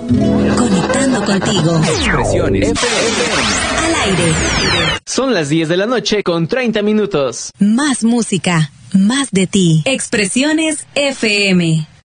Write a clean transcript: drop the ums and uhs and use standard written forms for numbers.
Conectando contigo. Expresiones FM. Al aire. Son las 10 de la noche con 30 minutos. Más música, más de ti. Expresiones FM.